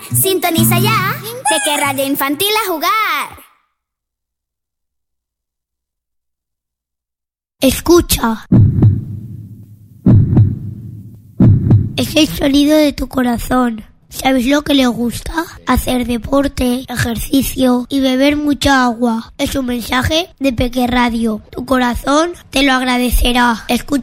Sintoniza ya, Peque Radio Infantil a jugar. Escucha. Es el sonido de tu corazón. ¿Sabes lo que le gusta? Hacer deporte, ejercicio y beber mucha agua. Es un mensaje de Peque Radio. Tu corazón te lo agradecerá. Escucha.